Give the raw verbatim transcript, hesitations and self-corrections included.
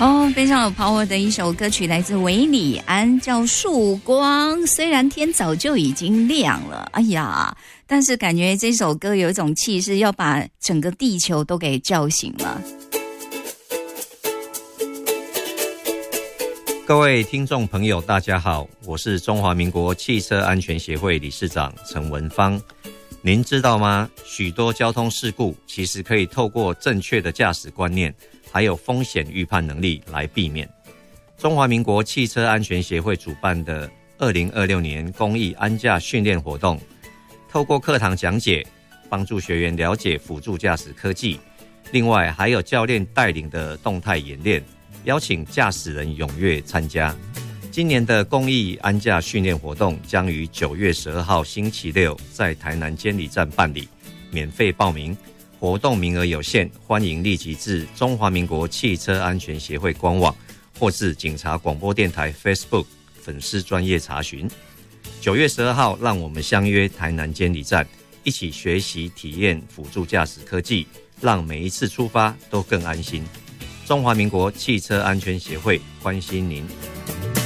哦，非常有 power 的一首歌曲，来自韦礼安，叫《曙光》。虽然天早就已经亮了，哎呀，但是感觉这首歌有一种气势，要把整个地球都给叫醒了。 各位听众朋友，大家好，我是中华民国汽车安全协会理事长陈文芳。您知道吗？许多交通事故其实可以透过正确的驾驶观念，还有风险预判能力来避免。中华民国汽车安全协会主办的二零二六年公益安驾训练活动，透过课堂讲解，帮助学员了解辅助驾驶科技，另外还有教练带领的动态演练，邀请驾驶人踊跃参加。今年的公益安驾训练活动将于九月十二号星期六在台南监理站办理，免费报名，活动名额有限，欢迎立即至中华民国汽车安全协会官网或是警察广播电台 Facebook 粉丝专页查询。九月十二号，让我们相约台南监理站，一起学习体验辅助驾驶科技，让每一次出发都更安心。中华民国汽车安全协会关心您。